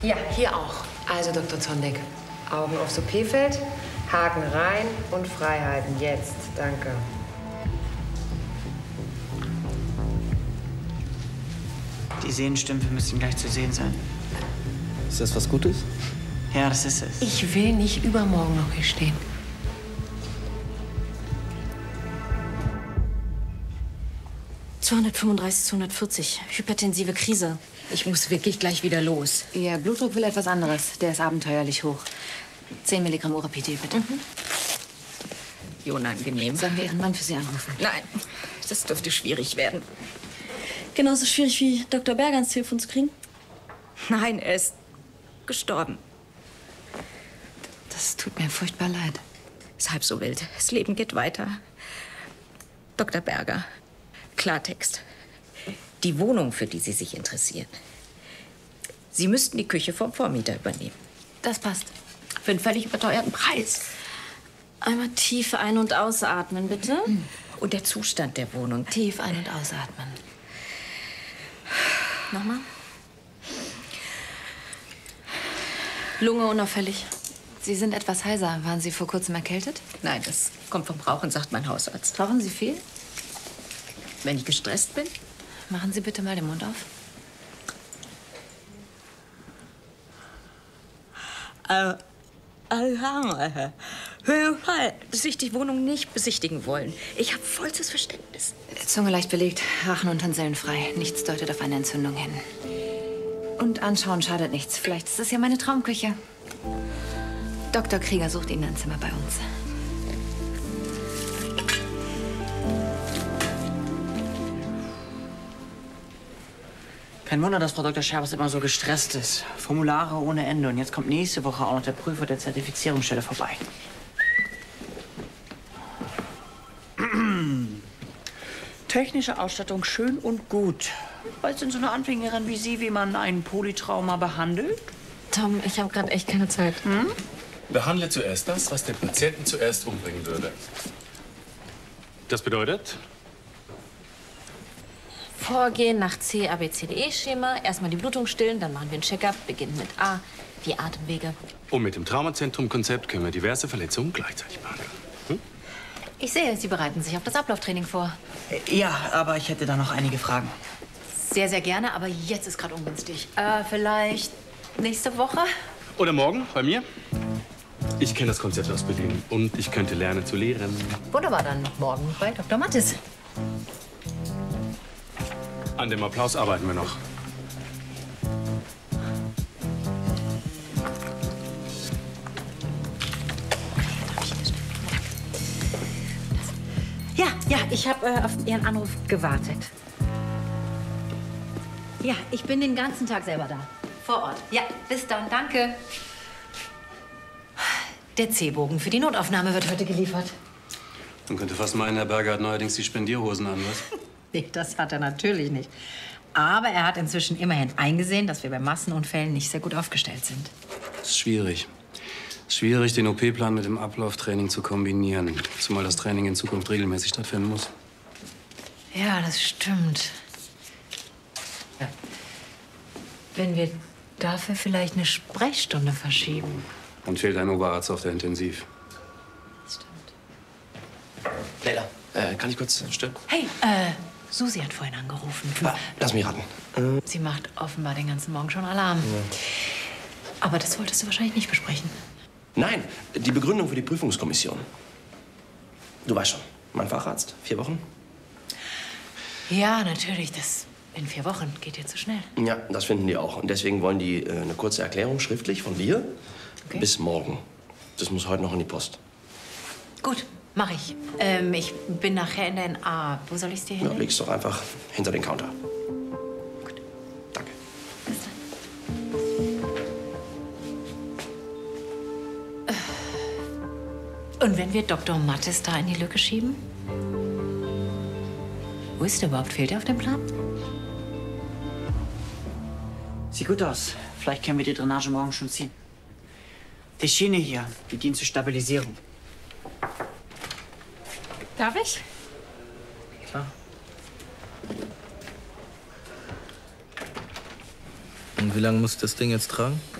Ja, hier auch. Also, Dr. Zondek, Augen aufs OP-Feld, Haken rein und freihalten. Jetzt. Danke. Die Sehnenstümpfe müssten gleich zu sehen sein. Ist das was Gutes? Ja, das ist es. Ich will nicht übermorgen noch hier stehen. ...235, 240. Hypertensive Krise. Ich muss wirklich gleich wieder los. Ihr Blutdruck will etwas anderes. Der ist abenteuerlich hoch. 10 Milligramm Urapidil, bitte. Wie unangenehm. Sollen wir Ihren Mann für Sie anrufen? Nein, das dürfte schwierig werden. Genauso schwierig wie Dr. Berger ans Telefon zu kriegen? Nein, er ist gestorben. Das tut mir furchtbar leid. Ist halb so wild. Das Leben geht weiter. Dr. Berger, Klartext. Die Wohnung, für die Sie sich interessieren. Sie müssten die Küche vom Vormieter übernehmen. Das passt. Für einen völlig überteuerten Preis. Einmal tief ein- und ausatmen, bitte. Und der Zustand der Wohnung. Tief ein- und ausatmen. Nochmal. Lunge unauffällig. Sie sind etwas heiser. Waren Sie vor kurzem erkältet? Nein, das kommt vom Rauchen, sagt mein Hausarzt. Rauchen Sie viel? Wenn ich gestresst bin? Machen Sie bitte mal den Mund auf. Dass ich die Wohnung nicht besichtigen wollen. Ich habe vollstes Verständnis. Zunge leicht belegt, Rachen und Tonsillen frei. Nichts deutet auf eine Entzündung hin. Und anschauen schadet nichts. Vielleicht ist es ja meine Traumküche. Dr. Krieger sucht Ihnen ein Zimmer bei uns. Kein Wunder, dass Frau Dr. Scherbers immer so gestresst ist. Formulare ohne Ende. Und jetzt kommt nächste Woche auch noch der Prüfer der Zertifizierungsstelle vorbei. Technische Ausstattung schön und gut. Weißt denn so eine Anfängerin wie Sie, wie man ein Polytrauma behandelt? Tom, ich habe gerade echt keine Zeit. Behandle zuerst das, was den Patienten zuerst umbringen würde. Das bedeutet? Vorgehen nach C-ABCDE-Schema. Erstmal die Blutung stillen, dann machen wir einen Check-up. Beginnen mit A, die Atemwege. Und mit dem Traumazentrum-Konzept können wir diverse Verletzungen gleichzeitig behandeln. Ich sehe, Sie bereiten sich auf das Ablauftraining vor. Ja, aber ich hätte da noch einige Fragen. Sehr, sehr gerne, aber jetzt ist gerade ungünstig. Vielleicht nächste Woche? Oder morgen bei mir? Ich kenne das Konzept aus Berlin und ich könnte lernen zu lehren. Wunderbar, dann morgen bei Dr. Mattes. An dem Applaus arbeiten wir noch. Ja, ich habe auf Ihren Anruf gewartet. Ja, ich bin den ganzen Tag selber da. Vor Ort. Ja, bis dann, danke. Der C-Bogen für die Notaufnahme wird heute geliefert. Man könnte fast meinen, Herr Berger hat neuerdings die Spendierhosen an, was? Nee, das hat er natürlich nicht. Aber er hat inzwischen immerhin eingesehen, dass wir bei Massenunfällen nicht sehr gut aufgestellt sind. Das ist schwierig. Schwierig, den OP-Plan mit dem Ablauftraining zu kombinieren. Zumal das Training in Zukunft regelmäßig stattfinden muss. Ja, das stimmt. Ja. Wenn wir dafür vielleicht eine Sprechstunde verschieben. Und fehlt ein Oberarzt auf der Intensiv. Das stimmt. Leila, kann ich kurz stören? Hey, Susi hat vorhin angerufen. Lass mich raten. Sie macht offenbar den ganzen Morgen schon Alarm. Ja. Aber das wolltest du wahrscheinlich nicht besprechen. Nein, die Begründung für die Prüfungskommission. Du weißt schon, mein Facharzt, 4 Wochen. Ja, natürlich. Das in 4 Wochen geht jetzt zu schnell. Ja, das finden die auch. Und deswegen wollen die eine kurze Erklärung schriftlich von dir bis morgen. Das muss heute noch in die Post. Gut, mache ich. Ich bin nachher in der NA. Wo soll ich dir hin? Ja, legst doch einfach hinter den Counter. Gut. Danke. Bis dann. Und wenn wir Dr. Mattes da in die Lücke schieben? Wo ist der überhaupt? Fehlt er auf dem Plan? Sieht gut aus. Vielleicht können wir die Drainage morgen schon ziehen. Die Schiene hier, die dient zur Stabilisierung. Darf ich? Klar. Und wie lange muss ich das Ding jetzt tragen?